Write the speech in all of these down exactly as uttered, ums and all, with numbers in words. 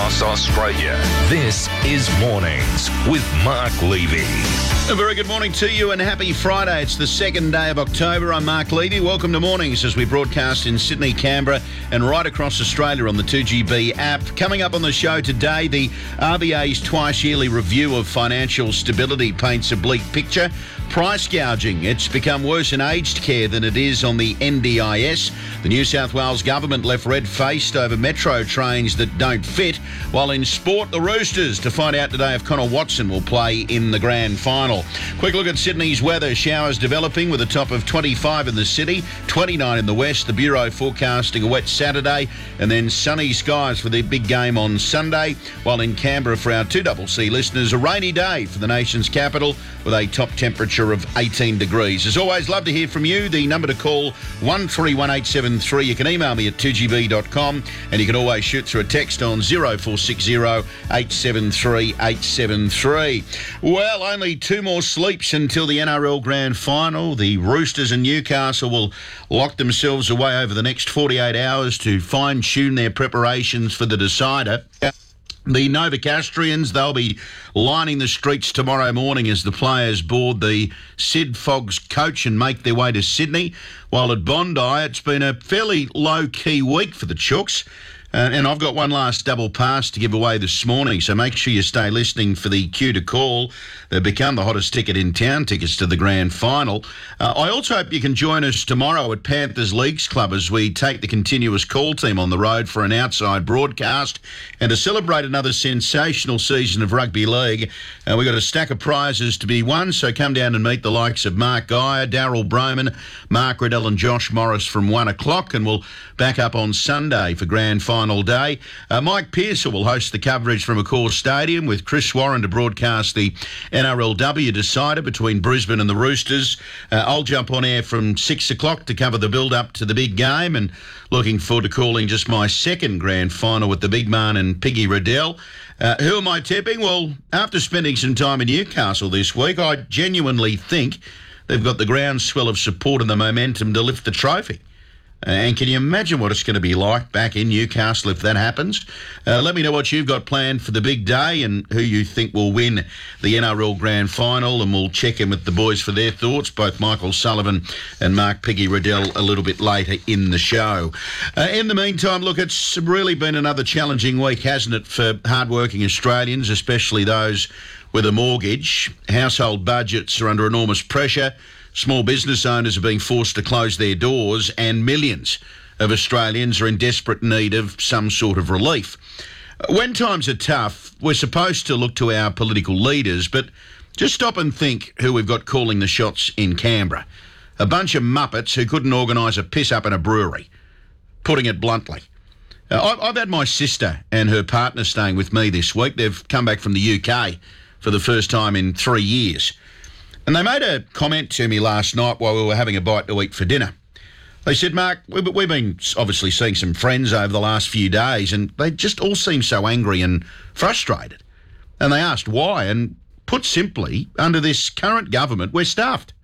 across Australia. This is Mornings with Mark Levy. A very good morning to you and happy Friday. It's the second day of October. I'm Mark Levy. Welcome to Mornings as we broadcast in Sydney, Canberra and right across Australia on the two G B app. Coming up on the show today, the R B A's twice yearly review of financial stability paints a bleak picture. Price gouging. It's become worse in aged care than it is on the N D I S. The New South Wales government left red-faced over metro trains that don't fit. While in sport, the Roosters to find out today if Connor Watson will play in the grand final. Quick look at Sydney's weather. Showers developing with a top of twenty-five in the city, twenty-nine in the west. The Bureau forecasting a wet Saturday and then sunny skies for the big game on Sunday. While in Canberra for our two C C listeners, a rainy day for the nation's capital with a top temperature of eighteen degrees. As always, love to hear from you. The number to call one three one eight seven three. You can email me at two g b dot com and you can always shoot through a text on zero four six zero eight seven three eight seven three. Well, only two more sleeps until the N R L Grand Final. The Roosters and Newcastle will lock themselves away over the next forty-eight hours to fine-tune their preparations for the decider. The Novocastrians, they'll be lining the streets tomorrow morning as the players board the Sid Fogg's coach and make their way to Sydney. While at Bondi, it's been a fairly low-key week for the Chooks. Uh, and I've got one last double pass to give away this morning, so make sure you stay listening for the cue to call. They've become the hottest ticket in town, tickets to the grand final. Uh, I also hope you can join us tomorrow at Panthers Leagues Club as we take the continuous call team on the road for an outside broadcast. And to celebrate another sensational season of rugby league, uh, we've got a stack of prizes to be won, so come down and meet the likes of Mark Geyer, Daryl Broman, Mark Riddell and Josh Morris from one o'clock, and we'll back up on Sunday for grand final. Day. Uh, Mike Pearce will host the coverage from Accor Stadium with Chris Warren to broadcast the N R L W decider between Brisbane and the Roosters. Uh, I'll jump on air from six o'clock to cover the build-up to the big game and looking forward to calling just my second grand final with the big man and Piggy Riddell. Uh, who am I tipping? Well, after spending some time in Newcastle this week, I genuinely think they've got the groundswell of support and the momentum to lift the trophy. And can you imagine what it's going to be like back in Newcastle if that happens? Uh, let me know what you've got planned for the big day and who you think will win the N R L Grand Final, and we'll check in with the boys for their thoughts, both Michael Sullivan and Mark Piggy Riddell, a little bit later in the show. Uh, in the meantime, look, it's really been another challenging week, hasn't it, for hard-working Australians, especially those with a mortgage. Household budgets are under enormous pressure. Small business owners are being forced to close their doors, and millions of Australians are in desperate need of some sort of relief. When times are tough, we're supposed to look to our political leaders, but just stop and think who we've got calling the shots in Canberra. A bunch of muppets who couldn't organise a piss-up in a brewery, putting it bluntly. Uh, I've had my sister and her partner staying with me this week. They've come back from the U K for the first time in three years. And they made a comment to me last night while we were having a bite to eat for dinner. They said, Mark, we've been obviously seeing some friends over the last few days and they just all seem so angry and frustrated. And they asked why, and put simply, under this current government, we're stuffed.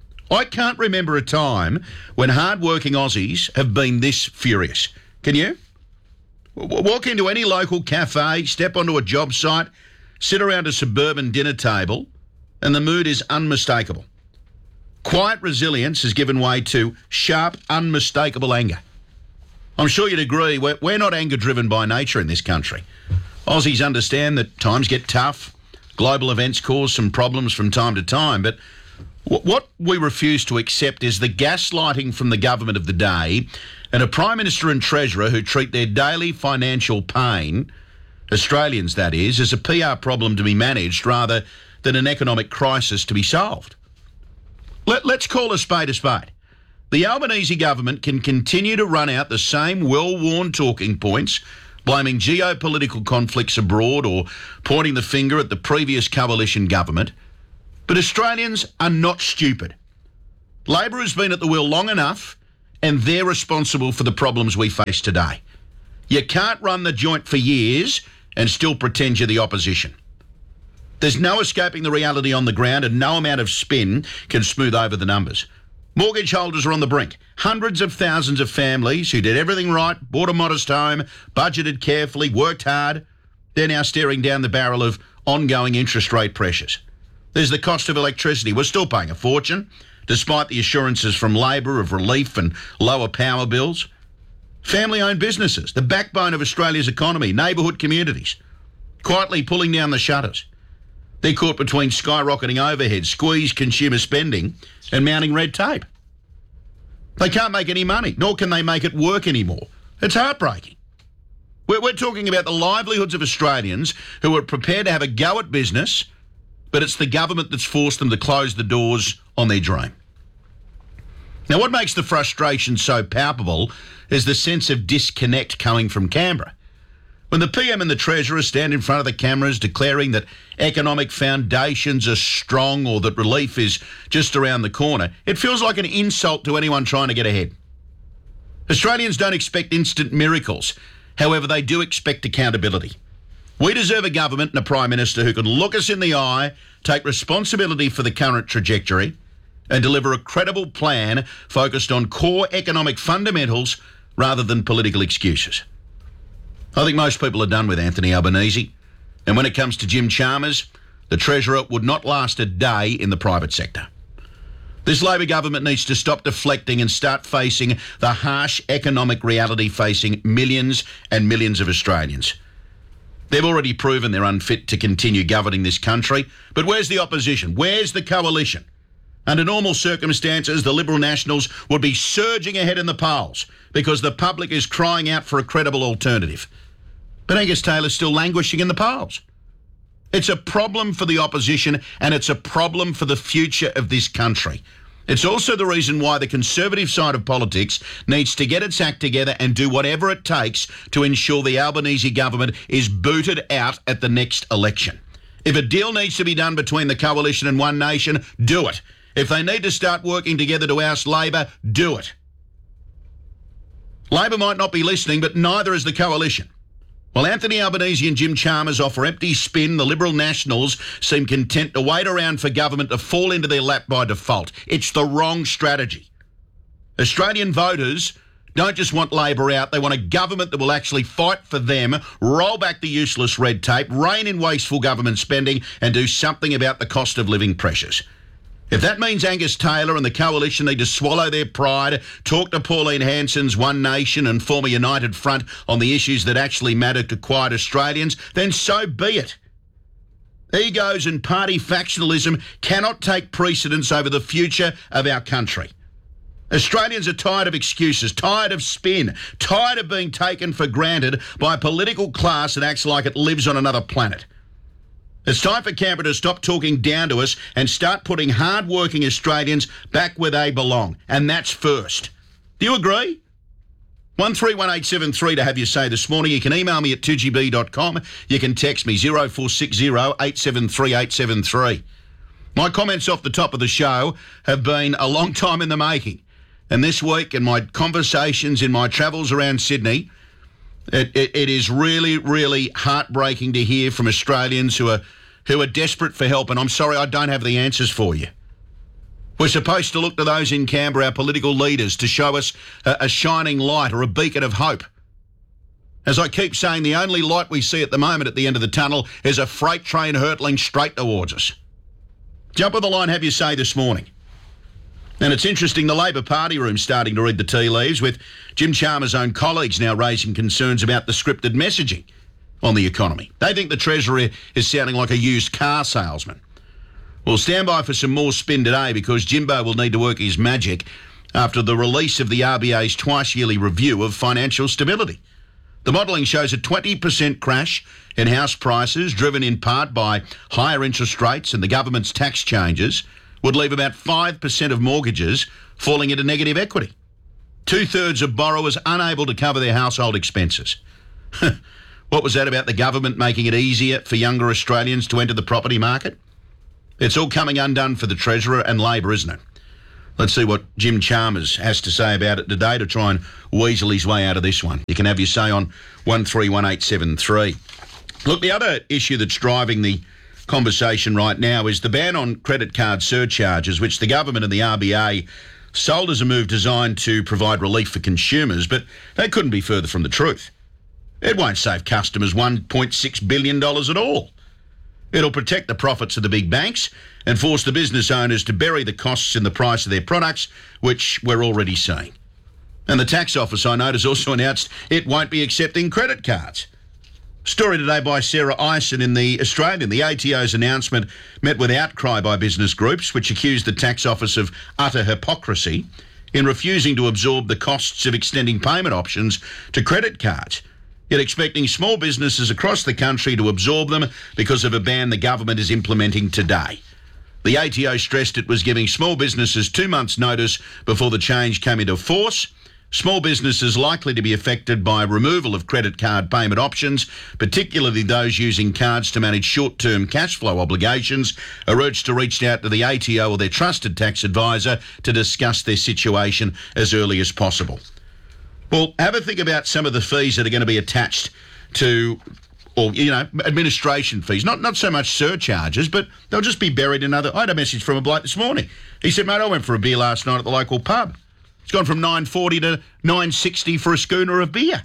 I can't remember a time when hard-working Aussies have been this furious. Can you? Walk into any local cafe, step onto a job site, sit around a suburban dinner table, and the mood is unmistakable. Quiet resilience has given way to sharp, unmistakable anger. I'm sure you'd agree, we're, we're not anger-driven by nature in this country. Aussies understand that times get tough, global events cause some problems from time to time, but w- what we refuse to accept is the gaslighting from the government of the day and a Prime Minister and Treasurer who treat their daily financial pain, Australians that is, as a P R problem to be managed rather than an economic crisis to be solved. Let, let's call a spade a spade. The Albanese government can continue to run out the same well-worn talking points, blaming geopolitical conflicts abroad or pointing the finger at the previous coalition government. But Australians are not stupid. Labor has been at the wheel long enough and they're responsible for the problems we face today. You can't run the joint for years and still pretend you're the opposition. There's no escaping the reality on the ground and no amount of spin can smooth over the numbers. Mortgage holders are on the brink. Hundreds of thousands of families who did everything right, bought a modest home, budgeted carefully, worked hard, They're now staring down the barrel of ongoing interest rate pressures. There's the cost of electricity. We're still paying a fortune, despite the assurances from Labor of relief and lower power bills. Family-owned businesses, the backbone of Australia's economy, neighbourhood communities, quietly pulling down the shutters. They're caught between skyrocketing overheads, squeezed consumer spending and mounting red tape. They can't make any money, nor can they make it work anymore. It's heartbreaking. We're, we're talking about the livelihoods of Australians who are prepared to have a go at business, but it's the government that's forced them to close the doors on their dream. Now, what makes the frustration so palpable is the sense of disconnect coming from Canberra. When the P M and the Treasurer stand in front of the cameras declaring that economic foundations are strong or that relief is just around the corner, it feels like an insult to anyone trying to get ahead. Australians don't expect instant miracles. However, they do expect accountability. We deserve a government and a Prime Minister who can look us in the eye, take responsibility for the current trajectory, and deliver a credible plan focused on core economic fundamentals rather than political excuses. I think most people are done with Anthony Albanese, and when it comes to Jim Chalmers, the Treasurer would not last a day in the private sector. This Labor government needs to stop deflecting and start facing the harsh economic reality facing millions and millions of Australians. They've already proven they're unfit to continue governing this country, but where's the opposition? Where's the coalition? Under normal circumstances, the Liberal Nationals would be surging ahead in the polls because the public is crying out for a credible alternative. But Angus Taylor's still languishing in the polls. It's a problem for the opposition and it's a problem for the future of this country. It's also the reason why the Conservative side of politics needs to get its act together and do whatever it takes to ensure the Albanese government is booted out at the next election. If a deal needs to be done between the Coalition and One Nation, do it. If they need to start working together to oust Labor, do it. Labor might not be listening, but neither is the Coalition. While Anthony Albanese and Jim Chalmers offer empty spin, the Liberal Nationals seem content to wait around for government to fall into their lap by default. It's the wrong strategy. Australian voters don't just want Labor out, they want a government that will actually fight for them, roll back the useless red tape, rein in wasteful government spending and do something about the cost of living pressures. If that means Angus Taylor and the Coalition need to swallow their pride, talk to Pauline Hanson's One Nation and form a united front on the issues that actually matter to quiet Australians, then so be it. Egos and party factionalism cannot take precedence over the future of our country. Australians are tired of excuses, tired of spin, tired of being taken for granted by a political class that acts like it lives on another planet. It's time for Canberra to stop talking down to us and start putting hard-working Australians back where they belong, and that's first. Do you agree? one three one eight seven three to have your say this morning. You can email me at two g b dot com. You can text me zero four six zero eight seven three eight seven three. My comments off the top of the show have been a long time in the making, and this week in my conversations, in my travels around Sydney, It, it, it is really, really heartbreaking to hear from Australians who are who are desperate for help, and I'm sorry I don't have the answers for you. We're supposed to look to those in Canberra, our political leaders, to show us a, a shining light or a beacon of hope. As I keep saying, the only light we see at the moment at the end of the tunnel is a freight train hurtling straight towards us. Jump on the line, have your say this morning. And it's interesting, the Labor Party room's starting to read the tea leaves, with Jim Chalmers' own colleagues now raising concerns about the scripted messaging on the economy. They think the Treasurer is sounding like a used car salesman. Well, stand by for some more spin today, because Jimbo will need to work his magic after the release of the R B A's twice-yearly review of financial stability. The modelling shows a twenty percent crash in house prices, driven in part by higher interest rates and the government's tax changes, would leave about five percent of mortgages falling into negative equity. Two-thirds of borrowers unable to cover their household expenses. What was that about the government making it easier for younger Australians to enter the property market? It's all coming undone for the Treasurer and Labor, isn't it? Let's see what Jim Chalmers has to say about it today to try and weasel his way out of this one. You can have your say on one three one eight seven three. Look, the other issue that's driving the conversation right now is the ban on credit card surcharges, which the government and the R B A sold as a move designed to provide relief for consumers, but that couldn't be further from the truth. It won't save customers one point six billion dollars at all. It'll protect the profits of the big banks and force the business owners to bury the costs in the price of their products, which we're already seeing. And the tax office, I note, has also announced it won't be accepting credit cards. Story today by Sarah Ison in The Australian. The A T O's announcement met with outcry by business groups, which accused the tax office of utter hypocrisy in refusing to absorb the costs of extending payment options to credit cards, yet expecting small businesses across the country to absorb them because of a ban the government is implementing today. The A T O stressed it was giving small businesses two months' notice before the change came into force. Small businesses likely to be affected by removal of credit card payment options, particularly those using cards to manage short-term cash flow obligations, are urged to reach out to the A T O or their trusted tax advisor to discuss their situation as early as possible. Well, have a think about some of the fees that are going to be attached to, or, you know, administration fees. Not not so much surcharges, but they'll just be buried in other... I had a message from a bloke this morning. He said, mate, I went for a beer last night at the local pub. It's gone from nine forty to nine sixty for a schooner of beer.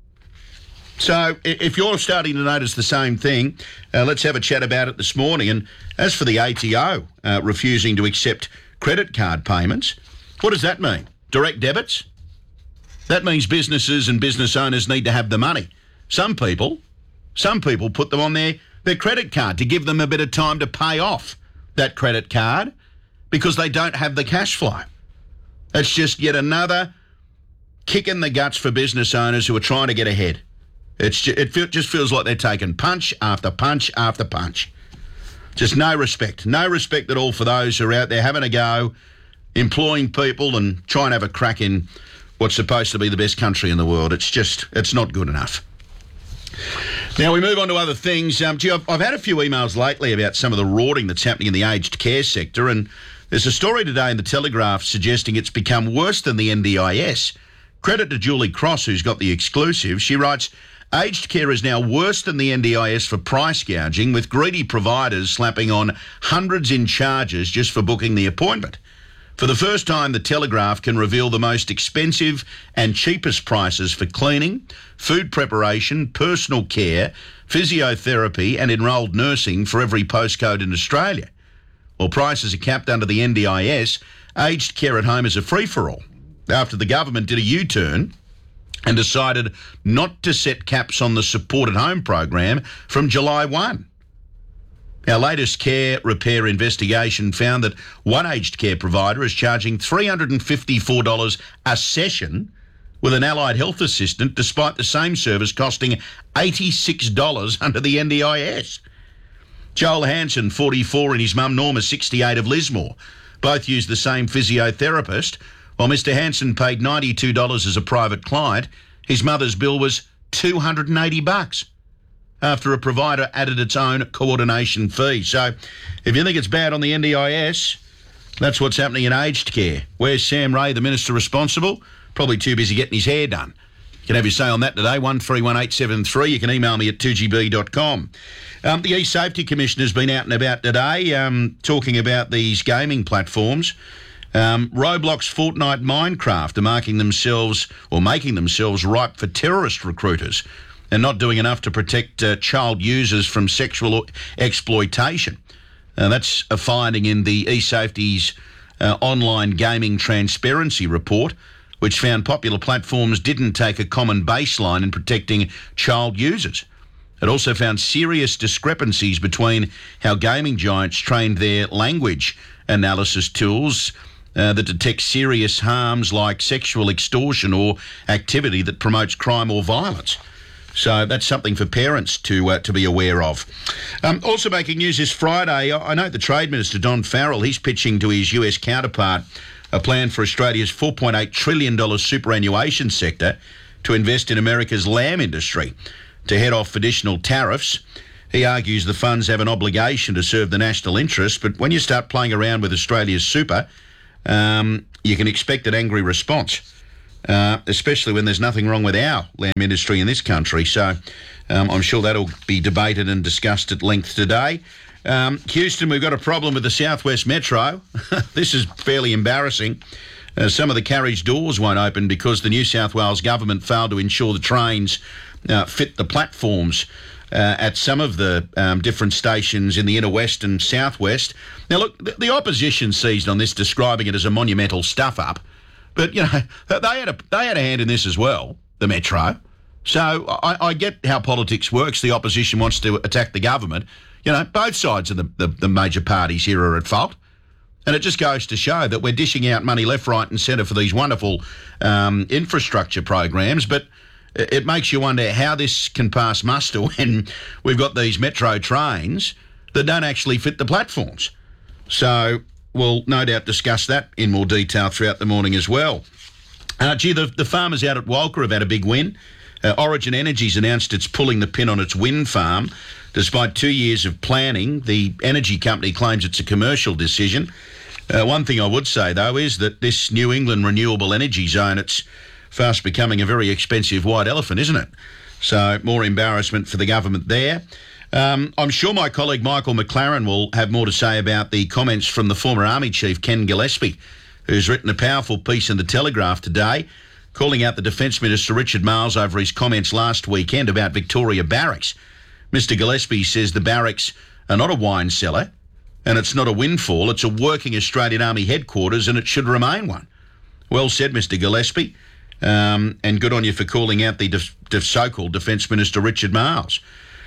So if you're starting to notice the same thing, uh, let's have a chat about it this morning. And as for the A T O uh, refusing to accept credit card payments, what does that mean? Direct debits? That means businesses and business owners need to have the money. Some people, some people put them on their, their credit card to give them a bit of time to pay off that credit card because they don't have the cash flow. It's just yet another kick in the guts for business owners who are trying to get ahead. It's just, it feel, just feels like they're taking punch after punch after punch. Just no respect. No respect at all for those who are out there having a go, employing people and trying to have a crack in what's supposed to be the best country in the world. It's just, it's not good enough. Now, we move on to other things. Um, gee, I've, I've had a few emails lately about some of the rorting that's happening in the aged care sector, and there's a story today in the Telegraph suggesting it's become worse than the N D I S. Credit to Julie Cross, who's got the exclusive. She writes, aged care is now worse than the N D I S for price gouging, with greedy providers slapping on hundreds in charges just for booking the appointment. For the first time, the Telegraph can reveal the most expensive and cheapest prices for cleaning, food preparation, personal care, physiotherapy and enrolled nursing for every postcode in Australia. While prices are capped under the N D I S, aged care at home is a free-for-all after the government did a U-turn and decided not to set caps on the Support at Home program from July first. Our latest care repair investigation found that one aged care provider is charging three hundred fifty-four dollars a session with an allied health assistant, despite the same service costing eighty-six dollars under the N D I S. Joel Hanson, forty-four, and his mum Norma, sixty-eight, of Lismore both use the same physiotherapist. While Mister Hanson paid ninety-two dollars as a private client, his mother's bill was two hundred eighty bucks after a provider added its own coordination fee. So if you think it's bad on the N D I S, that's what's happening in aged care. Where's Sam Ray, the minister responsible? Probably too busy getting his hair done. You can have your say on that today, one three one eight seven three. You can email me at two g b dot com. Um, the E-Safety Commissioner has been out and about today um, talking about these gaming platforms. Um, Roblox, Fortnite, Minecraft are marking themselves or making themselves ripe for terrorist recruiters and not doing enough to protect uh, child users from sexual exploitation. Uh, that's a finding in the E-Safety's uh, online gaming transparency report, which found popular platforms didn't take a common baseline in protecting child users. It also found serious discrepancies between how gaming giants trained their language analysis tools uh, that detect serious harms like sexual extortion or activity that promotes crime or violence. So that's something for parents to uh, to be aware of. Um, also making news this Friday, I know the Trade Minister, Don Farrell, he's pitching to his U S counterpart a plan for Australia's four point eight trillion dollars superannuation sector to invest in America's lamb industry to head off additional tariffs. He argues the funds have an obligation to serve the national interest, but when you start playing around with Australia's super, um, you can expect an angry response, uh, especially when there's nothing wrong with our lamb industry in this country. So um, I'm sure that'll be debated and discussed at length today. Um, Houston, we've got a problem with the Southwest Metro. This is fairly embarrassing. Uh, some of the carriage doors won't open because the New South Wales government failed to ensure the trains uh, fit the platforms uh, at some of the um, different stations in the inner west and southwest. Now, look, the, the opposition seized on this, describing it as a monumental stuff-up. But, you know, they had a, they had a hand in this as well, the Metro. So I, I get how politics works. The opposition wants to attack the government. You know, both sides of the, the, the major parties here are at fault. And it just goes to show that we're dishing out money left, right and centre for these wonderful um, infrastructure programs, but it makes you wonder how this can pass muster when we've got these metro trains that don't actually fit the platforms. So we'll no doubt discuss that in more detail throughout the morning as well. Uh, gee, the, the farmers out at Walker have had a big win. Uh, Origin Energy's announced it's pulling the pin on its wind farm. Despite two years of planning, the energy company claims it's a commercial decision. Uh, one thing I would say, though, is that this New England Renewable Energy Zone, it's fast becoming a very expensive white elephant, isn't it? So more embarrassment for the government there. Um, I'm sure my colleague Michael McLaren will have more to say about the comments from the former Army Chief Ken Gillespie, who's written a powerful piece in The Telegraph today, calling out the Defence Minister Richard Marles over his comments last weekend about Victoria Barracks. Mister Gillespie says the barracks are not a wine cellar, and it's not a windfall. It's a working Australian Army headquarters, and it should remain one. Well said, Mister Gillespie, um, and good on you for calling out the def- def- so-called Defence Minister Richard Marles.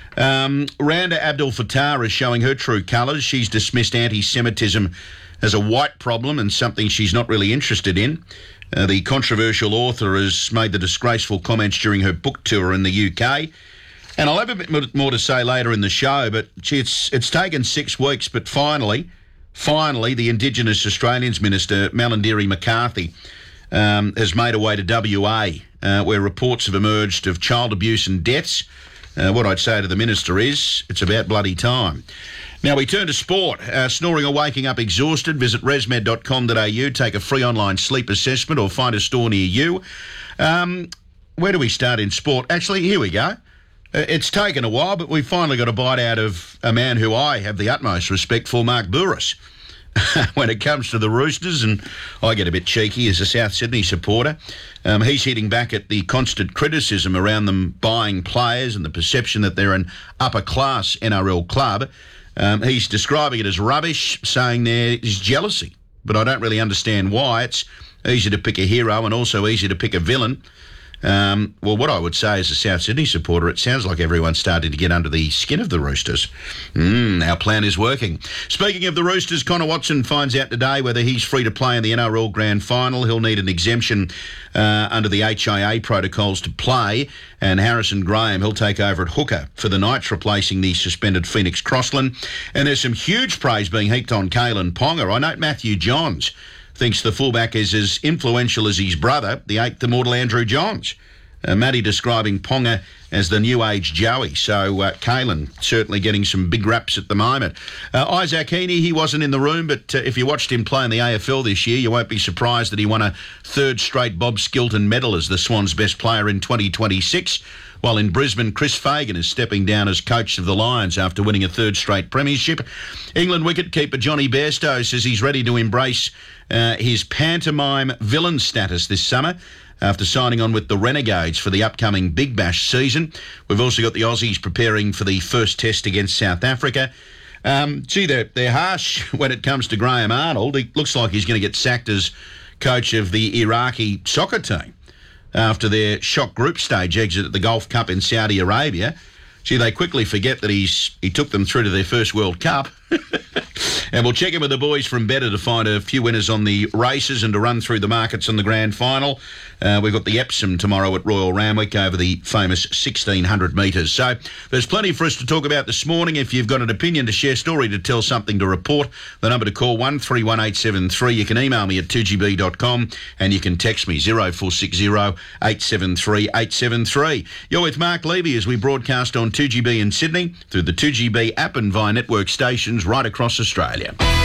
Um, Randa Abdel Fattah is showing her true colours. She's dismissed anti-Semitism as a white problem and something she's not really interested in. Uh, the controversial author has made the disgraceful comments during her book tour in the U K. And I'll have a bit more to say later in the show, but gee, it's it's taken six weeks, but finally, finally, the Indigenous Australians Minister, Malarndirri McCarthy, um, has made her way to W A, uh, where reports have emerged of child abuse and deaths. Uh, what I'd say to the Minister is, it's about bloody time. Now we turn to sport. Uh, snoring or waking up exhausted, visit resmed dot com dot a u, take a free online sleep assessment or find a store near you. Um, where do we start in sport? Actually, here we go. Uh, it's taken a while, but we finally got a bite out of a man who I have the utmost respect for, Mark Bouris. When it comes to the Roosters, and I get a bit cheeky as a South Sydney supporter, um, he's hitting back at the constant criticism around them buying players and the perception that they're an upper-class N R L club. Um, he's describing it as rubbish, saying there is jealousy, but I don't really understand why. It's easy to pick a hero and also easy to pick a villain. Um, well, what I would say as a South Sydney supporter, it sounds like everyone's starting to get under the skin of the Roosters. Mm, our plan is working. Speaking of the Roosters, Connor Watson finds out today whether he's free to play in the N R L Grand Final. He'll need an exemption uh, under the H I A protocols to play. And Harrison Graham, he'll take over at hooker for the Knights, replacing the suspended Phoenix Crossland. And there's some huge praise being heaped on Kalen Ponga. I note Matthew Johns thinks the fullback is as influential as his brother, the eighth immortal Andrew Johns. Uh, Matty describing Ponga as the new age Joey. So uh, Kalen certainly getting some big raps at the moment. Uh, Isaac Heaney, he wasn't in the room, but uh, if you watched him play in the A F L this year, you won't be surprised that he won a third straight Bob Skilton medal as the Swans' best player in twenty twenty-six. While in Brisbane, Chris Fagan is stepping down as coach of the Lions after winning a third straight premiership. England wicketkeeper Johnny Bairstow says he's ready to embrace uh, his pantomime villain status this summer after signing on with the Renegades for the upcoming Big Bash season. We've also got the Aussies preparing for the first test against South Africa. Um, gee, they're, they're harsh when it comes to Graham Arnold. It looks like he's going to get sacked as coach of the Iraqi soccer team after their shock group stage exit at the Gulf Cup in Saudi Arabia. Gee, they quickly forget that he's he took them through to their first World Cup. And we'll check in with the boys from Better to find a few winners on the races and to run through the markets on the grand final. Uh, we've got the Epsom tomorrow at Royal Randwick over the famous sixteen hundred metres. So there's plenty for us to talk about this morning. If you've got an opinion to share, story to tell, something to report, the number to call one three one eight seven three. You can email me at two g b dot com and you can text me zero four six zero eight seven three eight seven three. You're with Mark Levy as we broadcast on two G B in Sydney through the two G B app and via network stations right across Australia.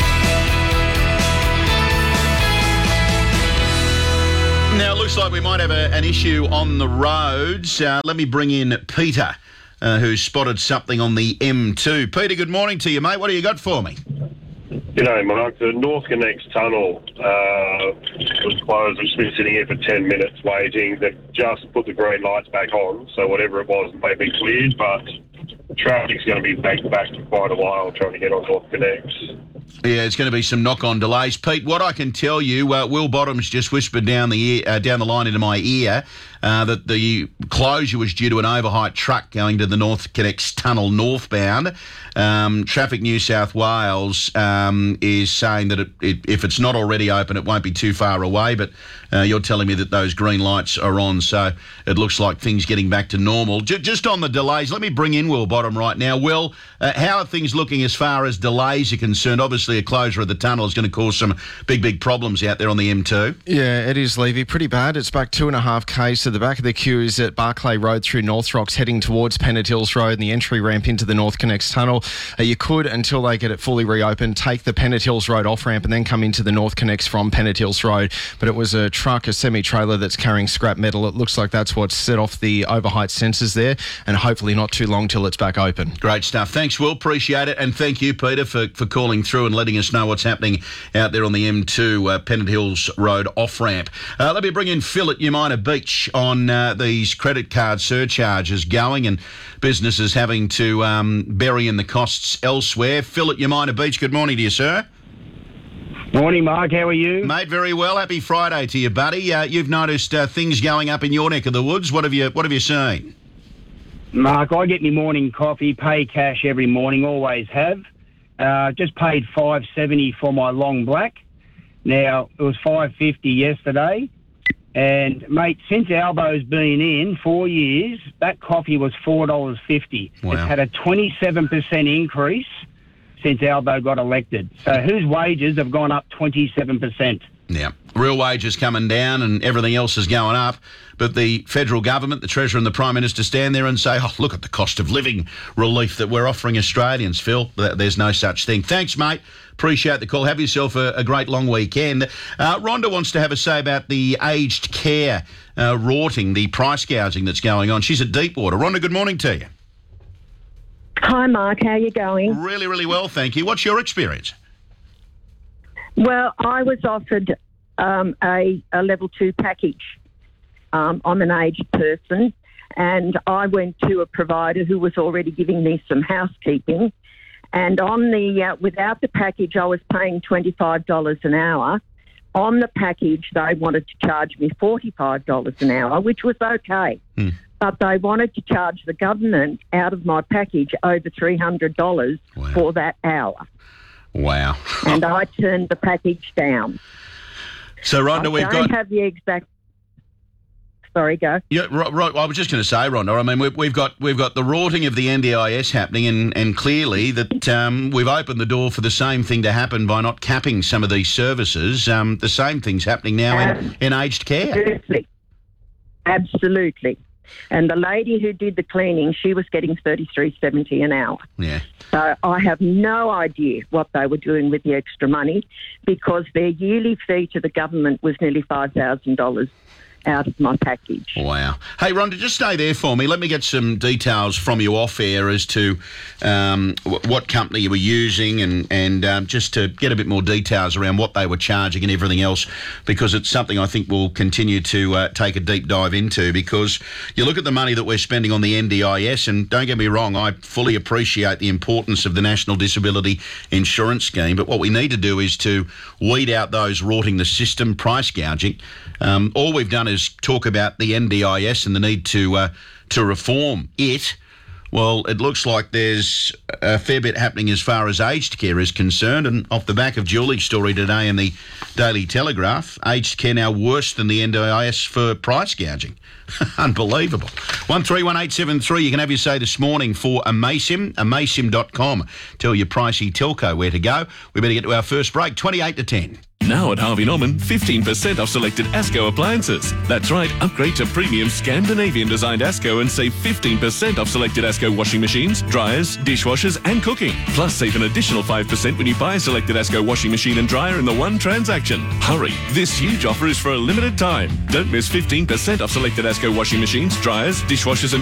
Now, it looks like we might have a, an issue on the roads. Uh, let me bring in Peter, uh, who's spotted something on the M two. Peter, good morning to you, mate. What do you got for me? G'day, Mark. The North Connects tunnel uh, was closed. We've been sitting here for ten minutes waiting. They've just put the green lights back on, so whatever it was may be cleared, but traffic's going to be back back for quite a while trying to get on North Connects. Yeah, it's going to be some knock-on delays. Pete, what I can tell you, uh, Will Bottoms just whispered down the ear, uh, down the line into my ear uh, that the closure was due to an overheight truck going to the North Connects tunnel northbound. Um, Traffic New South Wales um, is saying that it, it, if it's not already open, it won't be too far away, but uh, you're telling me that those green lights are on, so it looks like things getting back to normal. J- just on the delays, let me bring in Will Bottom right now. Will, uh, how are things looking as far as delays are concerned? Obviously, a closure of the tunnel is going to cause some big, big problems out there on the M two. Yeah, it is, Levy. Pretty bad. It's back two and a half k's. So the back of the queue is at Barclay Road through North Rocks, heading towards Pennant Hills Road and the entry ramp into the North Connects tunnel. Uh, you could, until they get it fully reopened, take the Pennant Hills Road off-ramp and then come into the North Connects from Pennant Hills Road. But it was a truck, a semi-trailer that's carrying scrap metal. It looks like that's what's set off the overheight sensors there, and hopefully not too long till it's back open. Great stuff. Thanks, Will. Appreciate it. And thank you, Peter, for, for calling through and letting us know what's happening out there on the M two uh, Pennant Hills Road off-ramp. Uh, let me bring in Phil at Umina Beach on uh, these credit card surcharges going and businesses having to um, bury in the costs elsewhere. Phil at Umina Beach, good morning to you, sir. Morning, Mark. How are you? Mate, very well. Happy Friday to you, buddy. Uh, you've noticed uh, things going up in your neck of the woods. What have you What have you seen? Mark, I get my morning coffee, pay cash every morning, always have. Uh, just paid five seventy for my long black. Now, it was five fifty yesterday. And, mate, since Albo's been in four years, that coffee was four dollars fifty. Wow. It's had a twenty-seven percent increase since Albo got elected. So whose wages have gone up twenty-seven percent? Yeah. Real wages coming down and everything else is going up. But the federal government, the Treasurer and the Prime Minister stand there and say, oh, look at the cost of living relief that we're offering Australians, Phil. There's no such thing. Thanks, mate. Appreciate the call. Have yourself a, a great long weekend. Uh, Rhonda wants to have a say about the aged care uh, rorting, the price gouging that's going on. She's at Deepwater. Rhonda, good morning to you. Hi, Mark. How are you going? Really, really well, thank you. What's your experience? Well, I was offered um, a, a level two package. Um, I'm an aged person, and I went to a provider who was already giving me some housekeeping. And on the uh, without the package, I was paying twenty-five dollars an hour. On the package, they wanted to charge me forty-five dollars an hour, which was okay. Hmm. But they wanted to charge the government out of my package over three hundred dollars wow. for that hour. Wow. And I turned the package down. So, Rhonda, I we've don't got... have the exact... Sorry, go. Yeah, right, right. I was just going to say, Rhonda, I mean, we've, we've got we've got the rorting of the N D I S happening, and, and clearly that um, we've opened the door for the same thing to happen by not capping some of these services. Um, the same thing's happening now um, in, in aged care. Absolutely. Absolutely. And the lady who did the cleaning, she was getting thirty-three seventy an hour. Yeah. So I have no idea what they were doing with the extra money, because their yearly fee to the government was nearly five thousand dollars out of my package. Wow. Hey, Rhonda, just stay there for me. Let me get some details from you off air as to um, w- what company you were using, and, and um, just to get a bit more details around what they were charging and everything else, because it's something I think we'll continue to uh, take a deep dive into, because you look at the money that we're spending on the N D I S, and don't get me wrong, I fully appreciate the importance of the National Disability Insurance Scheme, but what we need to do is to weed out those rorting the system, price gouging. Um, all we've done is talk about the N D I S and the need to uh, to reform it. Well, it looks like there's a fair bit happening as far as aged care is concerned, and off the back of Julie's story today in the Daily Telegraph, aged care now worse than the N D I S for price gouging. Unbelievable. one three one eight seven three, you can have your say this morning for Amaysim, amaysim dot com. Tell your pricey telco where to go. We better get to our first break, twenty-eight to ten. Now at Harvey Norman, fifteen percent off selected Asco appliances. That's right, upgrade to premium Scandinavian-designed Asco and save fifteen percent off selected Asco washing machines, dryers, dishwashers and cooking. Plus, save an additional five percent when you buy a selected Asco washing machine and dryer in the one transaction. Hurry, this huge offer is for a limited time. Don't miss fifteen percent off selected Asco washing machines, dryers, dishwashers and